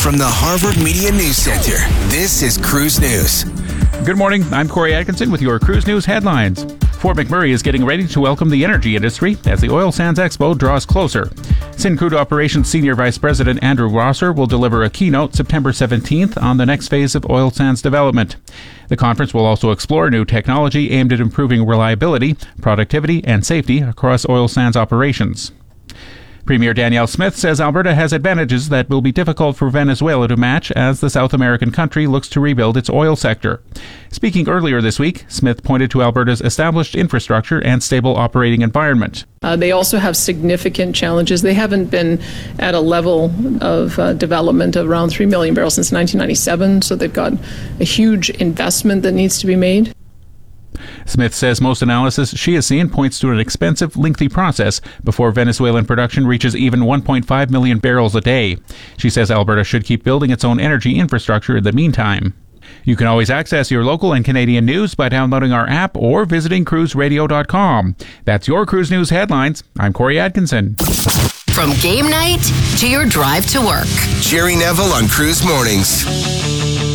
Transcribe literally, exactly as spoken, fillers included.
From the Harvard Media News Center, this is Cruise News. Good morning. I'm Corey Atkinson with your Cruise News headlines. Fort McMurray is getting ready to welcome the energy industry as the Oil Sands Expo draws closer. Syncrude Operations Senior Vice President Andrew Rosser will deliver a keynote September seventeenth on the next phase of oil sands development. The conference will also explore new technology aimed at improving reliability, productivity, and safety across oil sands operations. Premier Danielle Smith says Alberta has advantages that will be difficult for Venezuela to match as the South American country looks to rebuild its oil sector. Speaking earlier this week, Smith pointed to Alberta's established infrastructure and stable operating environment. Uh, they also have significant challenges. They haven't been at a level of uh, development of around three million barrels since nineteen ninety-seven, so they've got a huge investment that needs to be made. Smith says most analysis she has seen points to an expensive, lengthy process before Venezuelan production reaches even one point five million barrels a day. She says Alberta should keep building its own energy infrastructure in the meantime. You can always access your local and Canadian news by downloading our app or visiting cruise radio dot com. That's your Cruise News headlines. I'm Corey Atkinson. From game night to your drive to work. Jerry Neville on Cruise Mornings.